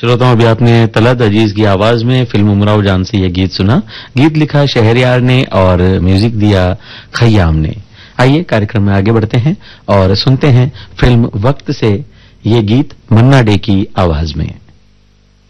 श्रोताओं, अभी आपने तलत अजीज की आवाज में फिल्म उमराव जान से यह गीत सुना। गीत लिखा शहरयार ने और म्यूजिक दिया खय्याम ने। आइए कार्यक्रम में आगे बढ़ते हैं और सुनते हैं फिल्म वक्त से ये गीत मन्ना डे की आवाज में।